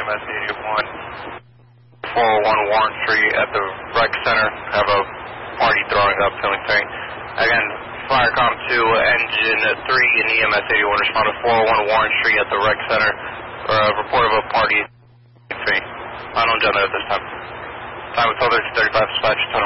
EMS 81, 401 Warren Street at the rec center. Have a party throwing up, feeling faint. Again, Firecom 2, Engine 3 and EMS 81 respond to 401 Warren Street at the rec center. Report of a party faint. Unknown gentleman at this time. Time with 35 dispatch, 10